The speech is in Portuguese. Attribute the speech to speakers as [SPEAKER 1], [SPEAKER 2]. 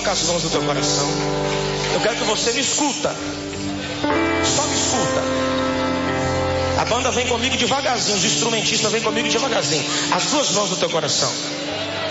[SPEAKER 1] colocar as mãos no teu coração. Eu quero que você me escuta. Só me escuta. A banda vem comigo devagarzinho, os instrumentistas vêm comigo devagarzinho. As duas mãos no teu coração.